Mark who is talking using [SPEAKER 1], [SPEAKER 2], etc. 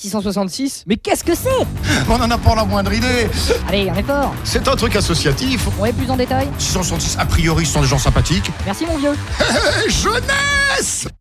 [SPEAKER 1] 666. Mais qu'est-ce que c'est?
[SPEAKER 2] On n'en a pas la moindre idée.
[SPEAKER 1] Allez, un effort.
[SPEAKER 2] C'est un truc associatif.
[SPEAKER 1] Ouais, plus en détail.
[SPEAKER 2] 666, a priori, ce sont des gens sympathiques.
[SPEAKER 1] Merci mon vieux.
[SPEAKER 2] Jeunesse!